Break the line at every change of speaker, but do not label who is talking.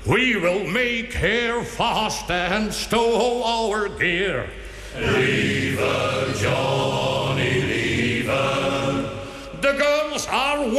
We will make hair fast and stow our gear.
Leave her, Johnny, leave her.
The girls are